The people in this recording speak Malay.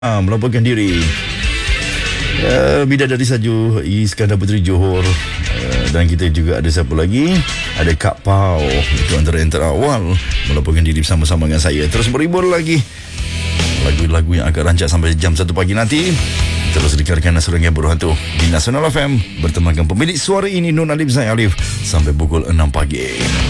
melaporkan diri. Bidadari Saju, Iskandar Puteri Johor, dan kita juga ada siapa lagi? Ada Kak Pau. Itu antara yang terawal melaporkan diri bersama-sama dengan saya. Terus berhibur lagi lagu-lagu yang akan rancak sampai jam 1 pagi nanti. Terus dengarkan Surangan Berhantu di Nasional FM bertemankan pemilik suara ini, Nun Alif Zain Alif, sampai pukul 6 pagi.